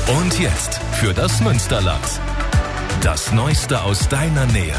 Und jetzt für das Münsterland. Das Neueste aus deiner Nähe.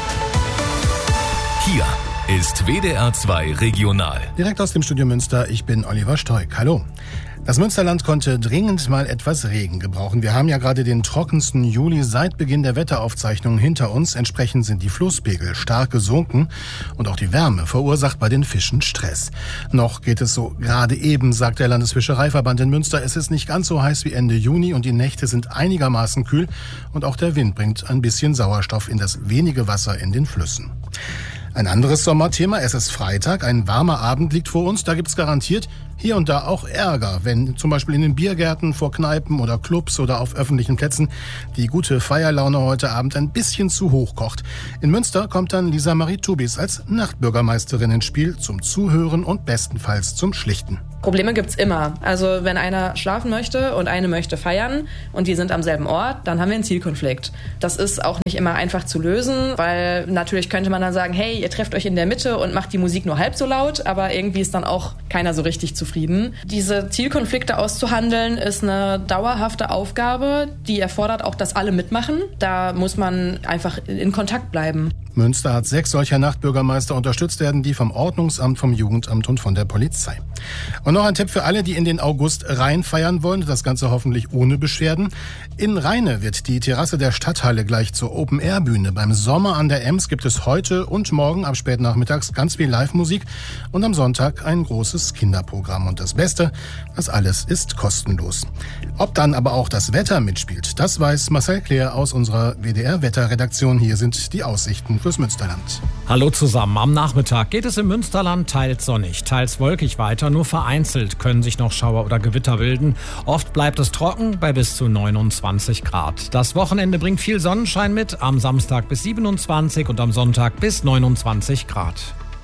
Hier ist WDR 2 Regional. Direkt aus dem Studio Münster, ich bin Oliver Stoik. Hallo. Das Münsterland konnte dringend mal etwas Regen gebrauchen. Wir haben ja gerade den trockensten Juli seit Beginn der Wetteraufzeichnungen hinter uns. Entsprechend sind die Flusspegel stark gesunken und auch die Wärme verursacht bei den Fischen Stress. Noch geht es so gerade eben, sagt der Landesfischereiverband in Münster. Es ist nicht ganz so heiß wie Ende Juni und die Nächte sind einigermaßen kühl und auch der Wind bringt ein bisschen Sauerstoff in das wenige Wasser in den Flüssen. Ein anderes Sommerthema, es ist Freitag, ein warmer Abend liegt vor uns, da gibt's garantiert hier und da auch Ärger, wenn zum Beispiel in den Biergärten, vor Kneipen oder Clubs oder auf öffentlichen Plätzen die gute Feierlaune heute Abend ein bisschen zu hoch kocht. In Münster kommt dann Lisa Marie Tubis als Nachtbürgermeisterin ins Spiel zum Zuhören und bestenfalls zum Schlichten. Probleme gibt's immer. Also wenn einer schlafen möchte und eine möchte feiern und die sind am selben Ort, dann haben wir einen Zielkonflikt. Das ist auch nicht immer einfach zu lösen, weil natürlich könnte man dann sagen, hey, ihr trefft euch in der Mitte und macht die Musik nur halb so laut, aber irgendwie ist dann auch keiner so richtig zufrieden. Diese Zielkonflikte auszuhandeln ist eine dauerhafte Aufgabe, die erfordert auch, dass alle mitmachen. Da muss man einfach in Kontakt bleiben. Münster hat 6 solcher Nachtbürgermeister, unterstützt werden die vom Ordnungsamt, vom Jugendamt und von der Polizei. Und noch ein Tipp für alle, die in den August Rhein feiern wollen, das Ganze hoffentlich ohne Beschwerden. In Rheine wird die Terrasse der Stadthalle gleich zur Open-Air-Bühne. Beim Sommer an der Ems gibt es heute und morgen ab spätnachmittags ganz viel Live-Musik und am Sonntag ein großes Kinderprogramm. Und das Beste, das alles ist kostenlos. Ob dann aber auch das Wetter mitspielt, das weiß Marcel Kleer aus unserer WDR-Wetterredaktion. Hier sind die Aussichten fürs Münsterland. Hallo zusammen. Am Nachmittag geht es im Münsterland teils sonnig, teils wolkig weiter. Nur vereinzelt können sich noch Schauer oder Gewitter bilden. Oft bleibt es trocken bei bis zu 29 Grad. Das Wochenende bringt viel Sonnenschein mit. Am Samstag bis 27 und am Sonntag bis 29 Grad.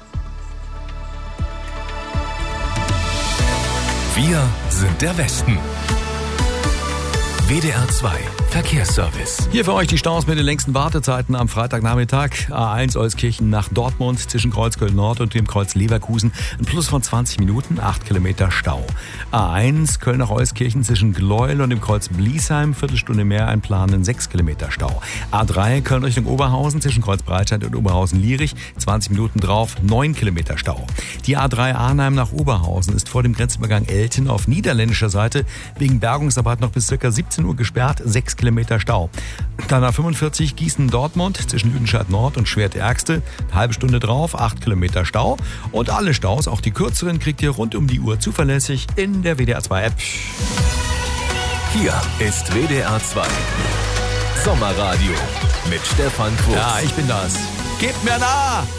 Wir sind der Westen. WDR 2 Verkehrsservice. Hier für euch die Staus mit den längsten Wartezeiten am Freitagnachmittag. A1 Euskirchen nach Dortmund zwischen Kreuz Köln-Nord und dem Kreuz Leverkusen. Ein Plus von 20 Minuten, 8 Kilometer Stau. A1 Köln nach Euskirchen zwischen Gleuel und dem Kreuz Bliesheim. Viertelstunde mehr einplanen, 6 Kilometer Stau. A3 Köln Richtung Oberhausen zwischen Kreuz Breitscheid und Oberhausen-Lierich. 20 Minuten drauf, 9 Kilometer Stau. Die A3 Arnheim nach Oberhausen ist vor dem Grenzübergang Elten auf niederländischer Seite wegen Bergungsarbeit noch bis ca. 17 Uhr gesperrt, 6 Kilometer Stau. Dann A45 Gießen-Dortmund zwischen Lüdenscheid Nord und Schwert-Ärgste. Eine halbe Stunde drauf, 8 Kilometer Stau. Und alle Staus, auch die kürzeren, kriegt ihr rund um die Uhr zuverlässig in der WDR 2 App. Hier ist WDR 2 Sommerradio mit Stefan Quos. Ja, ich bin das. Gebt mir nah!